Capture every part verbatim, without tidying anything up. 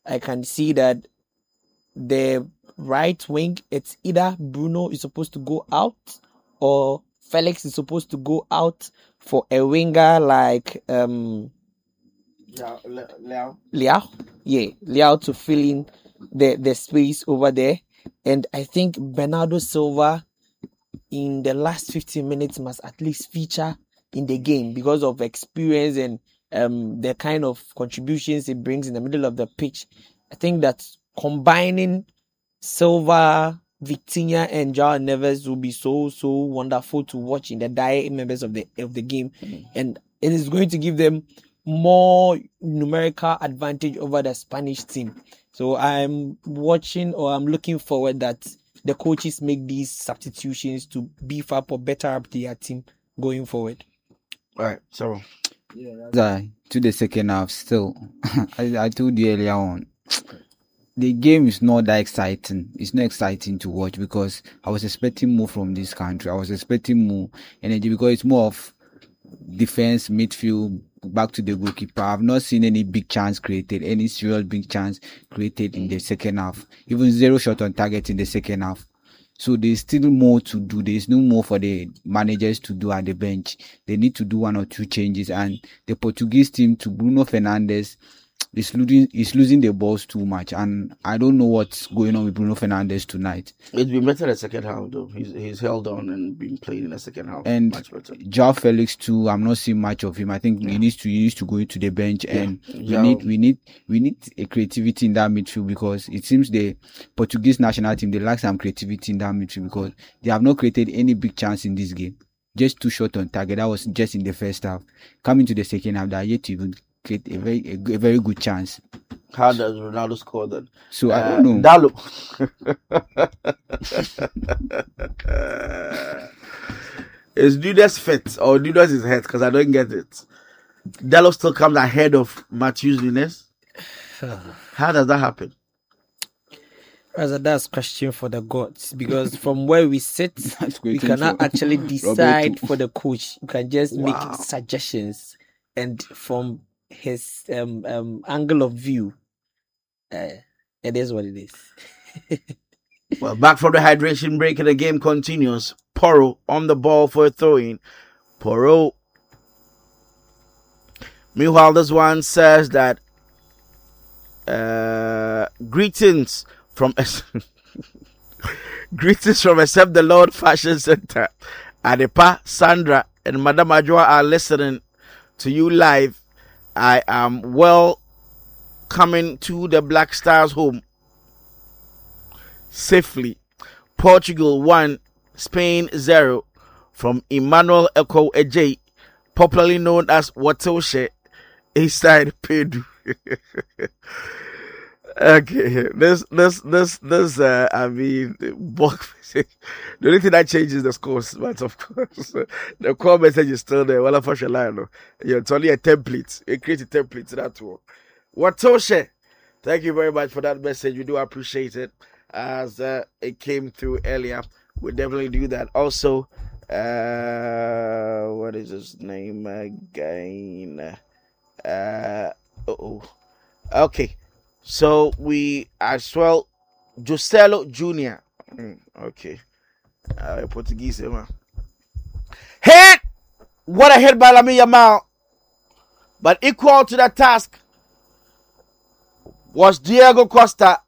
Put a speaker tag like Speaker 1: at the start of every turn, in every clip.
Speaker 1: I can see that the right wing, it's either Bruno is supposed to go out or Felix is supposed to go out for a winger like um
Speaker 2: Leao.
Speaker 1: Leao. Yeah, Leao to fill in the, the space over there. And I think Bernardo Silva in the last fifteen minutes must at least feature in the game because of experience and um the kind of contributions he brings in the middle of the pitch. I think that combining Silva, Vitinha, and Joao Neves will be so so wonderful to watch in the dire members of the of the game, mm. and it is going to give them more numerical advantage over the Spanish team. So I'm watching, or I'm looking forward that the coaches make these substitutions to beef up or better up their team going forward.
Speaker 2: All right, so
Speaker 3: yeah, to the second half still. I, I told you earlier on, the game is not that exciting. It's not exciting to watch because I was expecting more from this country. I was expecting more energy because it's more of defense, midfield, back to the goalkeeper. I've not seen any big chance created, any serial big chance created in the second half. Even zero shot on target in the second half. So there's still more to do. There's no more for the managers to do at the bench. They need to do one or two changes. And the Portuguese team, to Bruno Fernandes, is losing is losing the balls too much, and I don't know what's going on with Bruno Fernandes tonight.
Speaker 2: It's been better in the second half, though. He's he's held on and been playing in the second half.
Speaker 3: And
Speaker 2: much better.
Speaker 3: Joao Felix too. I'm not seeing much of him. I think yeah. he needs to he needs to go into the bench, yeah. and yeah. we need we need we need a creativity in that midfield because it seems the Portuguese national team they lack some creativity in that midfield because they have not created any big chance in this game. Just two shots on target. That was just in the first half. Coming to the second half, they are yet to even create a very a, a very good chance.
Speaker 2: How does Ronaldo score then?
Speaker 3: So uh, I don't
Speaker 2: know. Is Nunes fit or Nunes is hurt? Because I don't get it. Dallo still comes ahead of Matheus Nunes. How does that happen?
Speaker 1: As a that's question for the gods because from where we sit, we cannot for. actually decide for the coach. You can just wow. make suggestions, and from his um, um angle of view, uh, it is what it is.
Speaker 2: Well, back from the hydration break and the game continues. Porro on the ball for a throw-in. Porro. Meanwhile, this one says that uh, greetings from greetings from Accept the Lord Fashion Center. Adepa, Sandra, and Madame Ajwa are listening to you live. I am well coming to the Black Stars home safely. Portugal one, Spain zero from Emmanuel Eko Ejay, popularly known as Watoshe, inside Pedro. Okay, this, this, this, this, uh, I mean, the only thing that changes the scores, but of course, the core message is still there. Well, for sure, it's only a template. It creates a template to that one. Watoshe, thank you very much for that message. We do appreciate it as uh, it came through earlier. We'll definitely do that. Also, uh, what is his name again? Uh, oh, okay. So we as well, Joselo Junior Mm, okay, uh, Portuguese, man. Hit! What a hit by Lamine Yamal! But equal to the task was Diego Costa.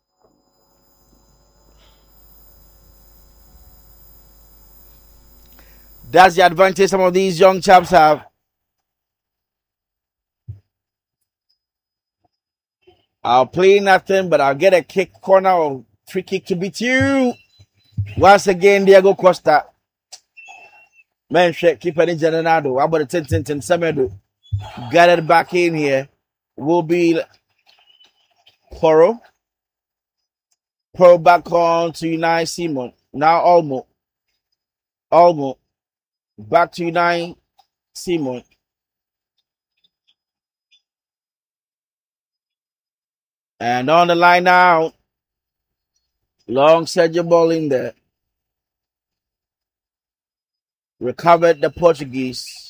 Speaker 2: That's the advantage some of these young chaps have. I'll play nothing, but I'll get a kick, corner or free kick to beat you. Once again, Diego Costa. Man, shit, keep it in Jananado. How about the ten ten ten Semedo? Got it back in here. Will be Porro. Porro back on to Unai Simon. Now Olmo. Olmo. Back to Unai Simon. And on the line now, long Sergio ball in there. Recovered the Portuguese.